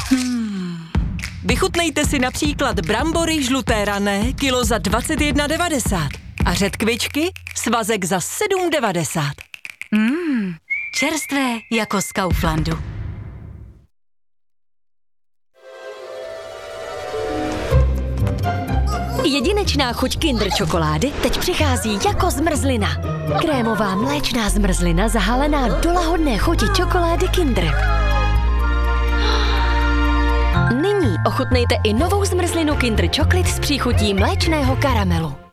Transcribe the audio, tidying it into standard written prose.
Vychutnejte si například brambory žluté rané, kilo za 21,90 a řetkvičky, svazek za 7,90. Čerstvé jako z Kauflandu. Jedinečná chuť Kinder čokolády teď přichází jako zmrzlina. Krémová mléčná zmrzlina zahalená do lahodné chuti čokolády Kinder. Nyní ochutnejte i novou zmrzlinu Kinder Chocolate s příchutí mléčného karamelu.